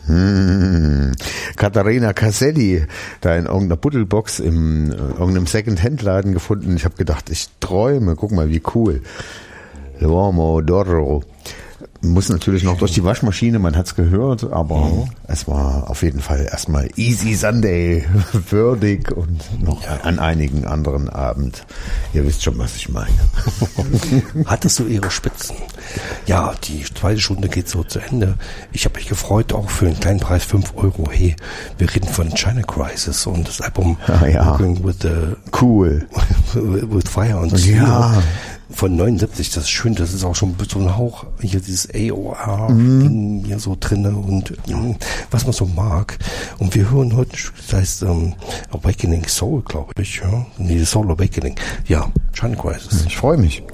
Katharina Casselli, da in irgendeiner Buddelbox in irgendeinem Second-Hand-Laden gefunden. Ich habe gedacht, ich träume, guck mal, wie cool. L'uomo d'oro. Muss natürlich noch durch die Waschmaschine, man hat's gehört, aber es war auf jeden Fall erstmal Easy Sunday würdig und noch an einigen anderen Abend. Ihr wisst schon, was ich meine. Hattest du ihre Spitzen? Ja, die zweite Stunde geht so zu Ende. Ich habe mich gefreut, auch für einen kleinen Preis, 5 Euro. Hey, wir reden von China Crisis und das Album Working with the Cool. with Fire und Steel. Ja. Von 79, das ist schön, das ist auch schon so ein Hauch, hier dieses AOR-Ding hier so drinne und was man so mag. Und wir hören heute, das heißt Awakening Soul, glaube ich, ja. Nee, Soul Awakening. Ja, China Crisis. Ich freue mich.